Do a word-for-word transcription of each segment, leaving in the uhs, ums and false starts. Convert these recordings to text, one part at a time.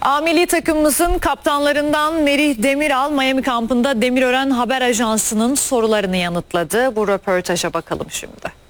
A milli takımımızın kaptanlarından Merih Demiral, Miami kampında Demirören Haber Ajansı'nın sorularını yanıtladı. Bu röportaja bakalım şimdi.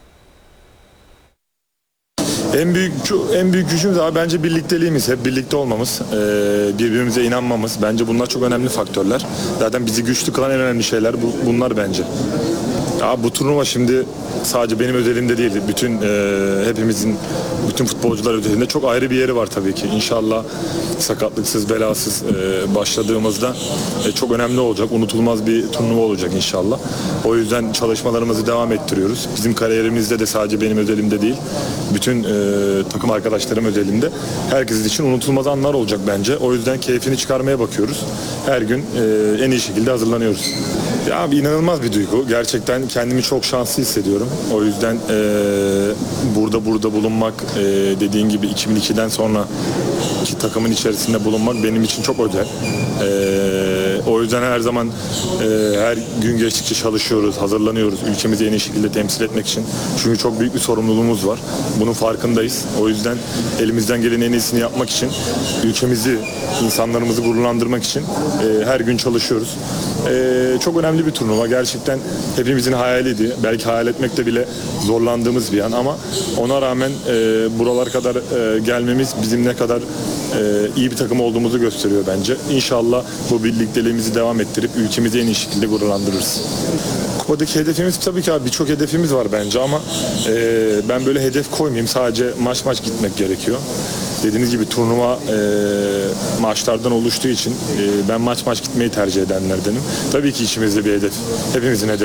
En büyük en büyük gücümüz abi bence birlikteliğimiz, hep birlikte olmamız, birbirimize inanmamız. Bence bunlar çok önemli faktörler. Zaten bizi güçlü kılan en önemli şeyler bu, bunlar bence. Ya bu turnuva şimdi sadece benim özelimde değil, bütün e, hepimizin, bütün futbolcular özelinde çok ayrı bir yeri var tabii ki. İnşallah sakatlıksız, belasız e, başladığımızda e, çok önemli olacak, unutulmaz bir turnuva olacak inşallah. O yüzden çalışmalarımızı devam ettiriyoruz. Bizim kariyerimizde de sadece benim özelimde değil, bütün e, takım arkadaşlarım özelinde herkes için unutulmaz anlar olacak bence. O yüzden keyfini çıkarmaya bakıyoruz. Her gün e, en iyi şekilde hazırlanıyoruz. Ya inanılmaz bir duygu. Gerçekten kendimi çok şanslı hissediyorum. O yüzden e, burada burada bulunmak, e, dediğin gibi iki bin ikiden sonra ki takımın içerisinde bulunmak benim için çok özel. E, o yüzden her zaman e, her gün geçtikçe çalışıyoruz, hazırlanıyoruz ülkemizi en iyi şekilde temsil etmek için. Çünkü çok büyük bir sorumluluğumuz var. Bunun farkındayız. O yüzden elimizden gelen en iyisini yapmak için, ülkemizi, insanlarımızı gururlandırmak için e, her gün çalışıyoruz. E, çok önemli bir turnuva. Gerçekten hepimizin hayaliydi. Belki hayal etmekte bile zorlandığımız bir an ama ona rağmen e, buralar kadar e, gelmemiz bizim ne kadar e, iyi bir takım olduğumuzu gösteriyor bence. İnşallah bu birlikteliğimizi devam ettirip ülkemizi en iyi şekilde gururlandırırız. Kupadaki hedefimiz tabii ki abi birçok hedefimiz var bence ama e, ben böyle hedef koymayayım. Sadece maç maç gitmek gerekiyor. Dediğiniz gibi turnuva e, maçlardan oluştuğu için e, ben maç maç gitmeyi tercih edenlerdenim. Tabii ki içimizde bir hedef. Hepimizin hedefi.